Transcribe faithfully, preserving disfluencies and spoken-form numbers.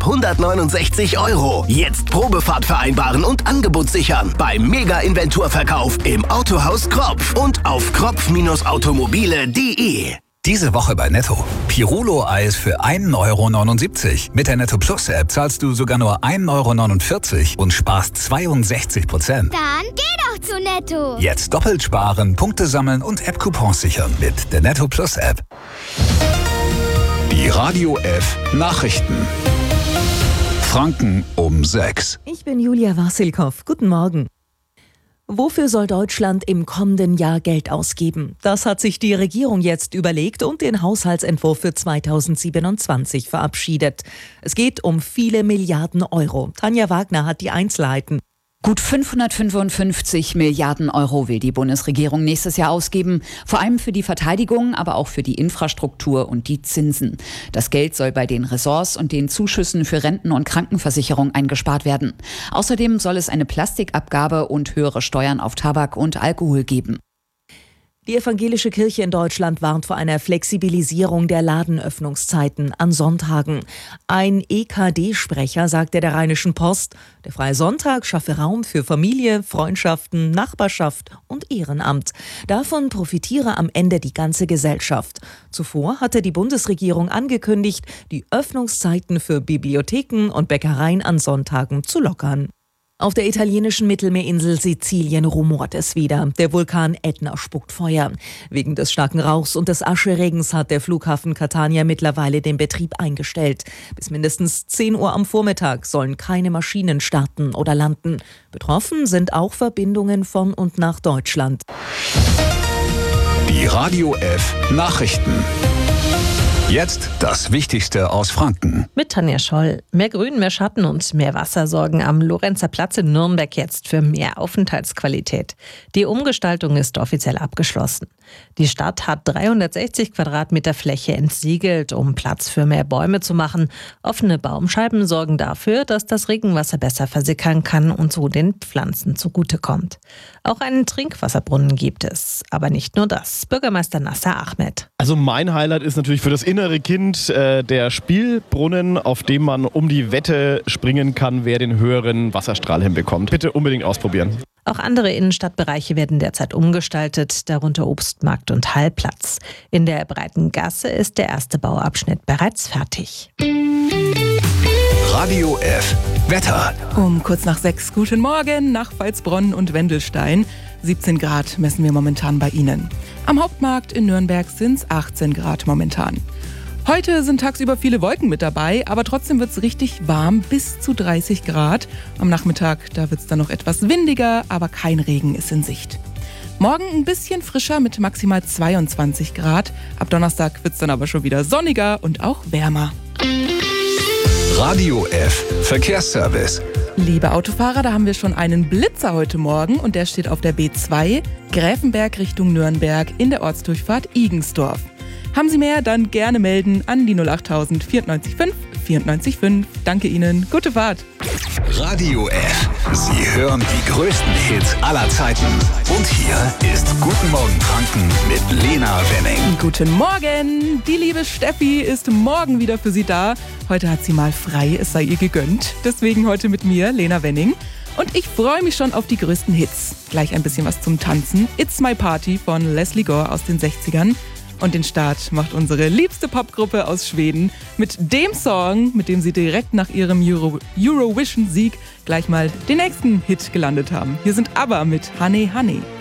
ab hundertneunundsechzig Euro. Jetzt Probefahrt vereinbaren und Angebot sichern beim Mega-Inventurverkauf im Autohaus Kropf und auf kropf automobile punkt de. Diese Woche bei Netto. Pirulo-Eis für ein Euro neunundsiebzig. Mit der Netto Plus App zahlst du sogar nur ein Euro neunundvierzig und sparst zweiundsechzig Prozent. Dann geh doch zu Netto. Jetzt doppelt sparen, Punkte sammeln und App-Coupons sichern mit der Netto Plus App. Die Radio F Nachrichten. Franken um sechs. Ich bin Julia Wassilkow. Guten Morgen. Wofür soll Deutschland im kommenden Jahr Geld ausgeben? Das hat sich die Regierung jetzt überlegt und den Haushaltsentwurf für zweitausendsiebenundzwanzig verabschiedet. Es geht um viele Milliarden Euro. Tanja Wagner hat die Einzelheiten. Gut fünfhundertfünfundfünfzig Milliarden Euro will die Bundesregierung nächstes Jahr ausgeben. Vor allem für die Verteidigung, aber auch für die Infrastruktur und die Zinsen. Das Geld soll bei den Ressorts und den Zuschüssen für Renten- und Krankenversicherung eingespart werden. Außerdem soll es eine Plastikabgabe und höhere Steuern auf Tabak und Alkohol geben. Die evangelische Kirche in Deutschland warnt vor einer Flexibilisierung der Ladenöffnungszeiten an Sonntagen. Ein E K D-Sprecher sagte der Rheinischen Post, der Freie Sonntag schaffe Raum für Familie, Freundschaften, Nachbarschaft und Ehrenamt. Davon profitiere am Ende die ganze Gesellschaft. Zuvor hatte die Bundesregierung angekündigt, die Öffnungszeiten für Bibliotheken und Bäckereien an Sonntagen zu lockern. Auf der italienischen Mittelmeerinsel Sizilien rumort es wieder. Der Vulkan Ätna spuckt Feuer. Wegen des starken Rauchs und des Ascheregens hat der Flughafen Catania mittlerweile den Betrieb eingestellt. Bis mindestens zehn Uhr am Vormittag sollen keine Maschinen starten oder landen. Betroffen sind auch Verbindungen von und nach Deutschland. Die Radio F Nachrichten. Jetzt das Wichtigste aus Franken. Mit Tanja Scholl. Mehr Grün, mehr Schatten und mehr Wasser sorgen am Lorenzer Platz in Nürnberg jetzt für mehr Aufenthaltsqualität. Die Umgestaltung ist offiziell abgeschlossen. Die Stadt hat dreihundertsechzig Quadratmeter Fläche entsiegelt, um Platz für mehr Bäume zu machen. Offene Baumscheiben sorgen dafür, dass das Regenwasser besser versickern kann und so den Pflanzen zugutekommt. Auch einen Trinkwasserbrunnen gibt es. Aber nicht nur das. Bürgermeister Nasser Ahmed. Also mein Highlight ist natürlich für das innere Kind äh, der Spielbrunnen, auf dem man um die Wette springen kann, wer den höheren Wasserstrahl hinbekommt. Bitte unbedingt ausprobieren. Auch andere Innenstadtbereiche werden derzeit umgestaltet, darunter Obstmarkt und Hallplatz. In der Breiten Gasse ist der erste Bauabschnitt bereits fertig. Radio F Wetter. Um kurz nach sechs, guten Morgen nach Pfalzbronn und Wendelstein. siebzehn Grad messen wir momentan bei Ihnen. Am Hauptmarkt in Nürnberg sind es achtzehn Grad momentan. Heute sind tagsüber viele Wolken mit dabei, aber trotzdem wird es richtig warm, bis zu dreißig Grad. Am Nachmittag, da wird es dann noch etwas windiger, aber kein Regen ist in Sicht. Morgen ein bisschen frischer mit maximal zweiundzwanzig Grad. Ab Donnerstag wird es dann aber schon wieder sonniger und auch wärmer. Radio F Verkehrsservice. Liebe Autofahrer, da haben wir schon einen Blitzer heute Morgen und der steht auf der B zwei, Gräfenberg Richtung Nürnberg in der Ortsdurchfahrt Igensdorf. Haben Sie mehr, dann gerne melden an die null acht null null vier neun fünf vier neun fünf. Danke Ihnen, gute Fahrt. Radio F. Sie hören die größten Hits aller Zeiten. Und hier ist Guten Morgen Franken mit Lena Wenning. Guten Morgen, die liebe Steffi ist morgen wieder für Sie da. Heute hat sie mal frei, es sei ihr gegönnt. Deswegen heute mit mir, Lena Wenning. Und ich freue mich schon auf die größten Hits. Gleich ein bisschen was zum Tanzen. It's My Party von Leslie Gore aus den sechzigern. Und den Start macht unsere liebste Popgruppe aus Schweden mit dem Song, mit dem sie direkt nach ihrem Euro- Eurovision-Sieg gleich mal den nächsten Hit gelandet haben. Hier sind ABBA mit Honey Honey.